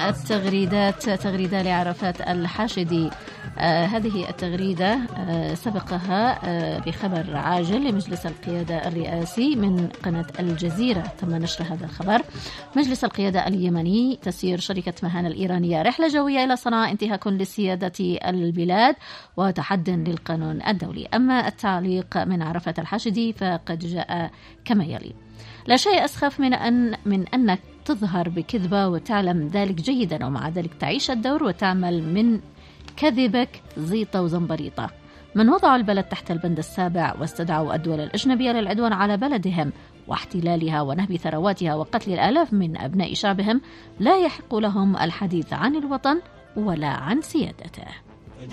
التغريدات، تغريدة لعرفات الحاشدي. هذه التغريدة سبقها بخبر عاجل لمجلس القيادة الرئاسي من قناة الجزيرة. تم نشر هذا الخبر. مجلس القيادة اليمني تسير شركة مهان الإيرانية رحلة جوية إلى صنعاء انتهاك لسيادة البلاد وتحد للقانون الدولي. أما التعليق من عرفات الحاشدي فقد جاء كما يلي: لا شيء أسخف من أنك تظهر بكذبة وتعلم ذلك جيدا، ومع ذلك تعيش الدور وتعمل من كذبك زيطة وزنبريطة. من وضعوا البلد تحت البند السابع واستدعوا الدول الأجنبية للعدوان على بلدهم واحتلالها ونهب ثرواتها وقتل الآلاف من أبناء شعبهم لا يحق لهم الحديث عن الوطن ولا عن سيادته.